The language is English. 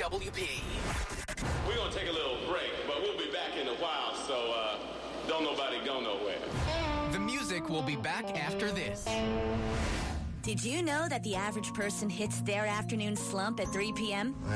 WP. We're going to take a little break, but we'll be back in a while, so don't nobody go nowhere. The music will be back after this. Did you know that the average person hits their afternoon slump at 3 p.m.?